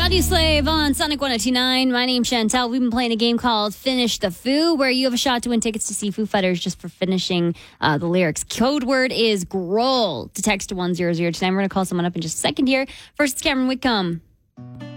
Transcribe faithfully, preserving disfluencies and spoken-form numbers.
Audio Slave on Sonic one oh two point nine. My name's Chantel. We've been playing a game called Finish the Foo, where you have a shot to win tickets to see Foo Fighters just for finishing uh, the lyrics. Code word is Grohl. To text to one zero zero two nine. We're going to call someone up in just a second here. First, it's Cameron Whitcomb.